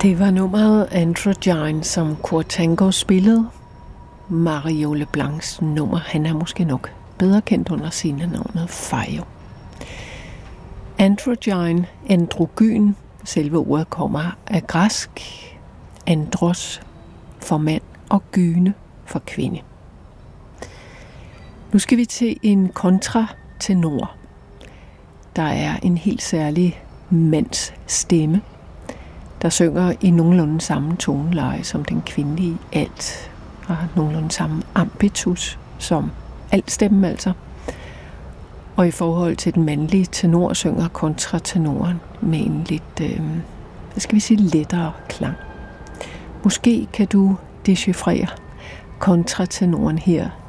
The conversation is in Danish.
Det var nummeret Androgyne, som Quortango spillede. Mario Leblancs nummer. Han er måske nok bedre kendt under scenenavnet Fayo. Androgyne, androgyn, selve ordet kommer af græsk. Andros for mand og gyne for kvinde. Nu skal vi til en kontratenor. Der er en helt særlig mands stemme, der synger i nogenlunde samme toneleje som den kvindelige alt, og har nogenlunde samme ambitus som altstemmen altså. Og i forhold til den mandlige tenor synger kontratenoren med en lidt, lettere klang. Måske kan du decifrere kontratenoren her